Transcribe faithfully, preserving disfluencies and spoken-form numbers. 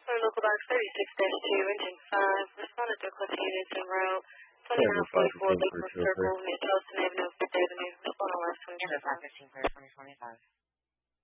local box thirty-six dash two, engine five, responded to request units en route, twenty-nine forty-four Lakewood Circle, near Charleston Avenue, Fifth Avenue, respond on last twenty-five. fifteen twenty twenty-five.